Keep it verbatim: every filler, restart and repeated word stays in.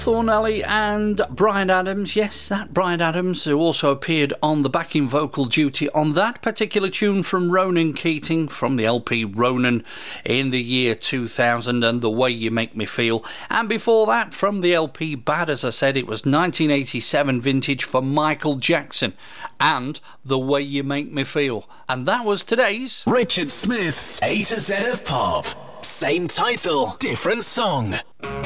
Thornelly and Bryan Adams, yes, that Bryan Adams, who also appeared on the backing vocal duty on that particular tune from Ronan Keating from the L P Ronan in the year two thousand, and The Way You Make Me Feel. And before that, from the L P Bad, as I said, it was nineteen eighty-seven vintage for Michael Jackson and The Way You Make Me Feel. And that was today's Richard Smith's A to Z of Pop. Same title, different song.